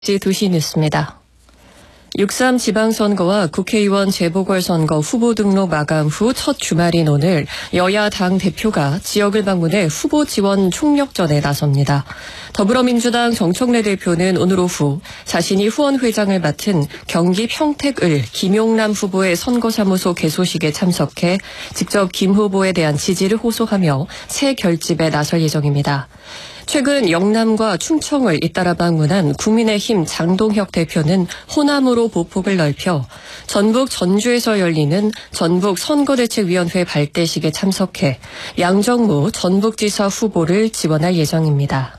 2시 뉴스입니다. 6.3 지방선거와 국회의원 재보궐선거 후보 등록 마감 후 첫 주말인 오늘 여야 당 대표가 지역을 방문해 후보 지원 총력전에 나섭니다. 더불어민주당 정청래 대표는 오늘 오후 자신이 후원회장을 맡은 경기 평택을 김용남 후보의 선거사무소 개소식에 참석해 직접 김 후보에 대한 지지를 호소하며 새 결집에 나설 예정입니다. 최근 영남과 충청을 잇따라 방문한 국민의힘 장동혁 대표는 호남으로 보폭을 넓혀 전북 전주에서 열리는 전북 선거대책위원회 발대식에 참석해 양정무 전북지사 후보를 지원할 예정입니다.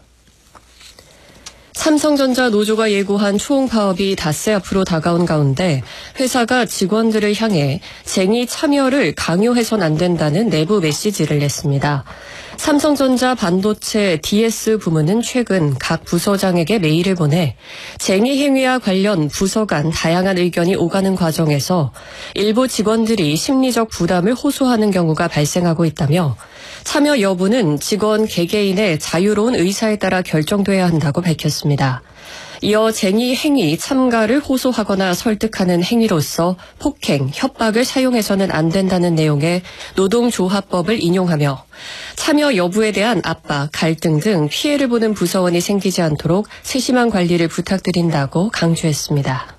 삼성전자 노조가 예고한 초홍파업이 닷새 앞으로 다가온 가운데 회사가 직원들을 향해 쟁의 참여를 강요해선 안 된다는 내부 메시지를 냈습니다. 삼성전자 반도체 DS 부문은 최근 각 부서장에게 메일을 보내 쟁의 행위와 관련 부서 간 다양한 의견이 오가는 과정에서 일부 직원들이 심리적 부담을 호소하는 경우가 발생하고 있다며 참여 여부는 직원 개개인의 자유로운 의사에 따라 결정돼야 한다고 밝혔습니다. 이어 쟁의 행위 참가를 호소하거나 설득하는 행위로서 폭행, 협박을 사용해서는 안 된다는 내용의 노동조합법을 인용하며 참여 여부에 대한 압박, 갈등 등 피해를 보는 부서원이 생기지 않도록 세심한 관리를 부탁드린다고 강조했습니다.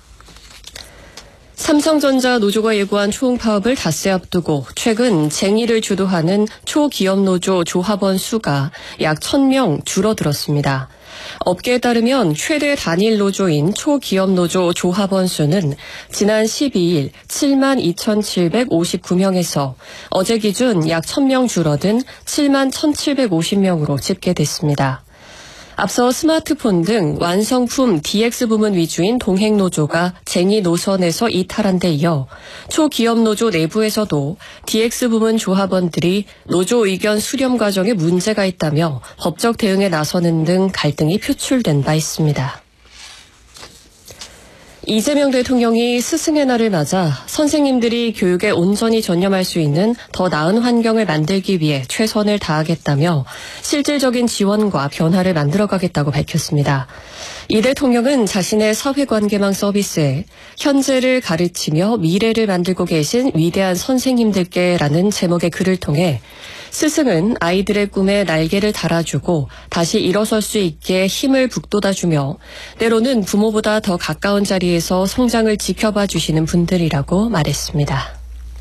삼성전자 노조가 예고한 초홍파업을 닷새 앞두고 최근 쟁의를 주도하는 초기업노조 조합원 수가 약 1,000명 줄어들었습니다. 업계에 따르면 최대 단일 노조인 초기업노조 조합원 수는 지난 12일 72,759명에서 어제 기준 약 1,000명 줄어든 71,750명으로 집계됐습니다. 앞서 스마트폰 등 완성품 DX 부문 위주인 동행노조가 쟁의 노선에서 이탈한 데 이어 초기업노조 내부에서도 DX 부문 조합원들이 노조 의견 수렴 과정에 문제가 있다며 법적 대응에 나서는 등 갈등이 표출된 바 있습니다. 이재명 대통령이 스승의 날을 맞아 선생님들이 교육에 온전히 전념할 수 있는 더 나은 환경을 만들기 위해 최선을 다하겠다며 실질적인 지원과 변화를 만들어가겠다고 밝혔습니다. 이 대통령은 자신의 사회관계망 서비스에 현재를 가르치며 미래를 만들고 계신 위대한 선생님들께라는 제목의 글을 통해 스승은 아이들의 꿈에 날개를 달아주고 다시 일어설 수 있게 힘을 북돋아주며 때로는 부모보다 더 가까운 자리에서 성장을 지켜봐 주시는 분들이라고 말했습니다.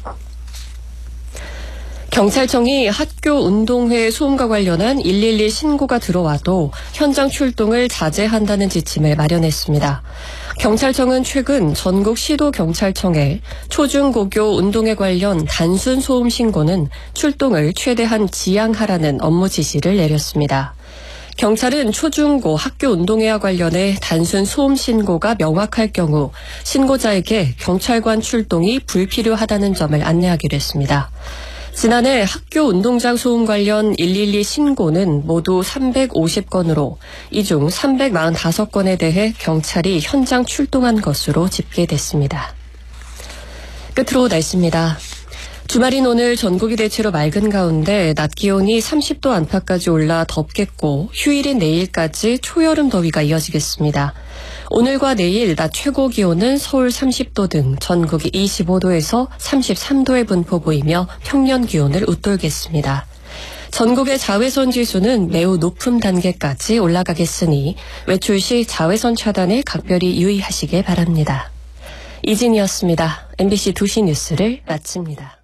경찰청이 학교 운동회 소음과 관련한 112 신고가 들어와도 현장 출동을 자제한다는 지침을 마련했습니다. 경찰청은 최근 전국 시도경찰청에 초중고교 운동회 관련 단순 소음 신고는 출동을 최대한 지양하라는 업무 지시를 내렸습니다. 경찰은 초중고 학교 운동회와 관련해 단순 소음 신고가 명확할 경우 신고자에게 경찰관 출동이 불필요하다는 점을 안내하기로 했습니다. 지난해 학교 운동장 소음 관련 112 신고는 모두 350건으로 이 중 345건에 대해 경찰이 현장 출동한 것으로 집계됐습니다. 끝으로 날씨입니다. 주말인 오늘 전국이 대체로 맑은 가운데 낮 기온이 30도 안팎까지 올라 덥겠고 휴일인 내일까지 초여름 더위가 이어지겠습니다. 오늘과 내일 낮 최고 기온은 서울 30도 등 전국이 25도에서 33도의 분포 보이며 평년 기온을 웃돌겠습니다. 전국의 자외선 지수는 매우 높은 단계까지 올라가겠으니 외출 시 자외선 차단에 각별히 유의하시길 바랍니다. 이진이었습니다. MBC 2시 뉴스를 마칩니다.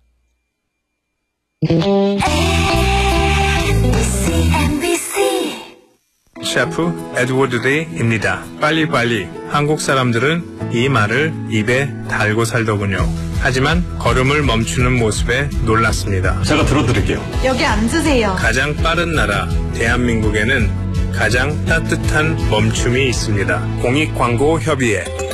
셰프 에드워드 데이입니다. 빨리빨리. 한국 사람들은 이 말을 입에 달고 살더군요. 하지만 걸음을 멈추는 모습에 놀랐습니다. 제가 들어드릴게요. 여기 앉으세요. 가장 빠른 나라 대한민국에는 가장 따뜻한 멈춤이 있습니다. 공익광고협의회